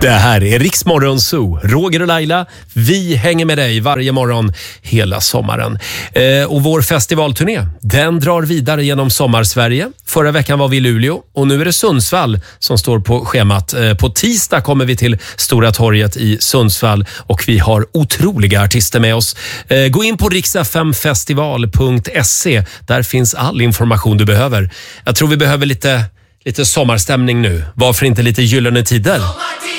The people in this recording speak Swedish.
Det här är Riksmorgon Zoo. Roger och Laila, vi hänger med dig varje morgon hela sommaren. Och vår festivalturné, den drar vidare genom sommarsverige. Förra veckan var vi i Luleå och nu är det Sundsvall som står på schemat. På tisdag kommer vi till Stora torget i Sundsvall och vi har otroliga artister med oss. Gå in på riksfmfestival.se. Där finns all information du behöver. Jag tror vi behöver lite sommarstämning nu. Varför inte lite Gyllene Tider?